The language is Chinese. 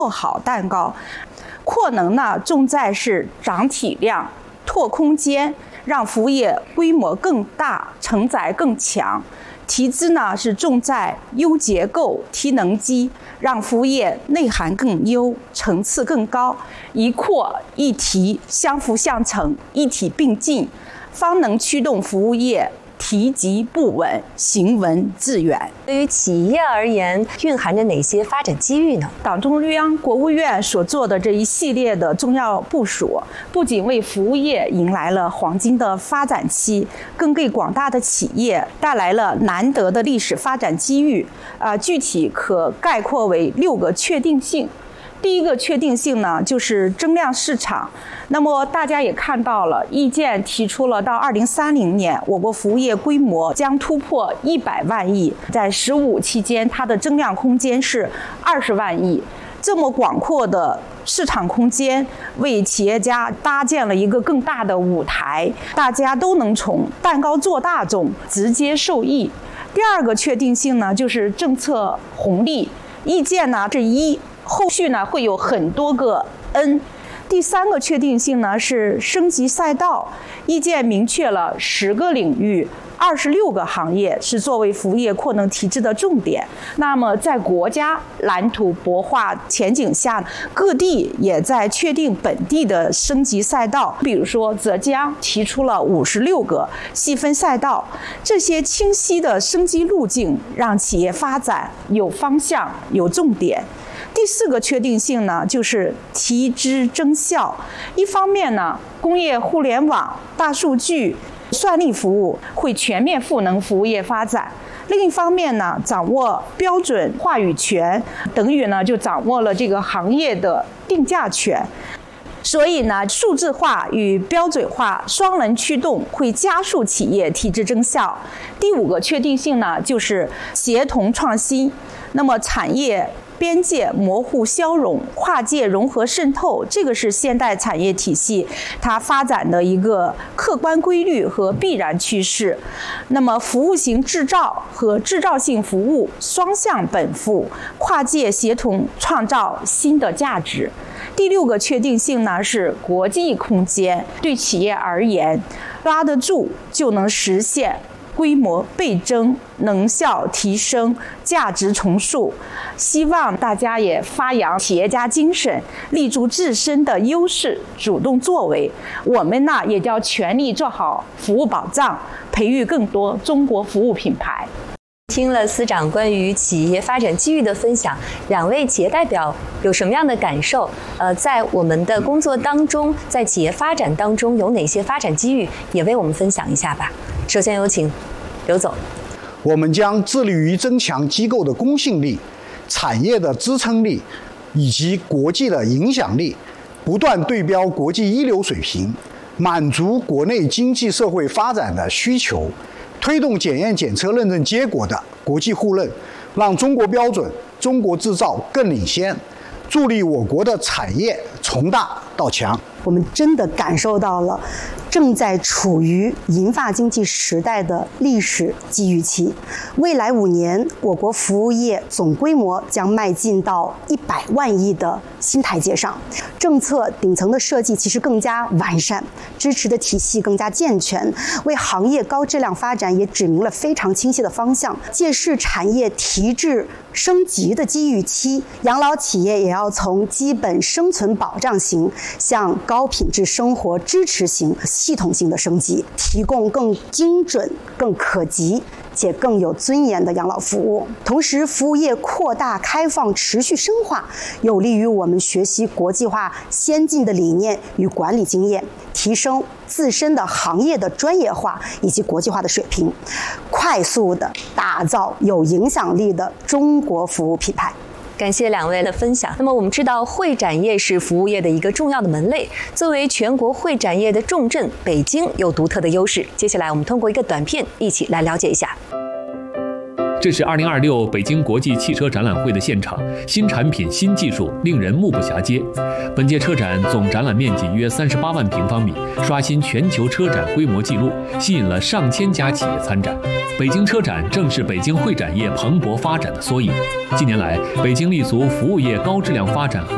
做好蛋糕。扩能呢，重在是涨体量、拓空间，让服务业规模更大，承载更强。提质呢是重在优结构、提能机，让服务业内涵更优，层次更高，一扩一提，相辅相成，一体并进，方能驱动服务业提及不稳，行稳致远。 对于企业而言，蕴含着哪些发展机遇呢？ 党中央、国务院所做的这一系列的重要部署，不仅为服务业迎来了黄金的发展期，更给广大的企业带来了难得的历史发展机遇。具体可概括为6个确定性。第一个确定性呢，就是增量市场。那么大家也看到了，意见提出了到2030年，我国服务业规模将突破100万亿，在15期间，它的增量空间是20万亿。这么广阔的市场空间，为企业家搭建了一个更大的舞台，大家都能从蛋糕做大中直接受益。第二个确定性呢，就是政策红利。意见呢是一，后续呢会有很多个 N。第三个确定性呢是升级赛道，意见明确了10个领域、26个行业是作为服务业扩能提质的重点。那么在国家蓝图擘画前景下，各地也在确定本地的升级赛道。比如说浙江提出了56个细分赛道，这些清晰的升级路径让企业发展有方向、有重点。第四个确定性呢，就是提质增效。一方面呢，工业互联网、大数据、算力服务会全面赋能服务业发展；另一方面呢，掌握标准话语权，等于呢就掌握了这个行业的定价权。所以呢，数字化与标准化双轮驱动会加速企业提质增效。第五个确定性呢，就是协同创新。那么产业边界模糊消融，跨界融合渗透，这个是现代产业体系它发展的一个客观规律和必然趋势。那么服务型制造和制造性服务双向奔赴，跨界协同创造新的价值。第六个确定性呢是国际空间，对企业而言，抓得住就能实现规模倍增、能效提升、价值重塑。希望大家也发扬企业家精神，立足自身的优势，主动作为。我们呢也要全力做好服务保障，培育更多中国服务品牌。 听了司长关于企业发展机遇的分享，两位企业代表有什么样的感受？在我们的工作当中，在企业发展当中有哪些发展机遇，也为我们分享一下吧。首先有请刘总。 我们将致力于增强机构的公信力、产业的支撑力以及国际的影响力，不断对标国际一流水平，满足国内经济社会发展的需求，推动检验检测认证结果的国际互认，让中国标准、中国制造更领先，助力我国的产业从大到强。 我们真的感受到了正在处于银发经济时代的历史机遇期。未来5年，我国服务业总规模将迈进到100万亿的新台阶上。政策顶层的设计其实更加完善，支持的体系更加健全，为行业高质量发展也指明了非常清晰的方向。借势产业提质升级的机遇期，养老企业也要从基本生存保障型向高品质生活支持型系统性的升级，提供更精准、更可及且更有尊严的养老服务。同时，服务业扩大开放持续深化，有利于我们学习国际化先进的理念与管理经验，提升自身的行业的专业化以及国际化的水平，快速的打造有影响力的中国服务品牌。 感谢两位的分享。那么我们知道，会展业是服务业的一个重要的门类。作为全国会展业的重镇，北京有独特的优势。接下来我们通过一个短片，一起来了解一下。 这是2026北京国际汽车展览会的现场，新产品、新技术令人目不暇接。本届车展总展览面积约38万平方米，刷新全球车展规模纪录，吸引了上千家企业参展。北京车展正是北京会展业蓬勃发展的缩影。近年来，北京立足服务业高质量发展和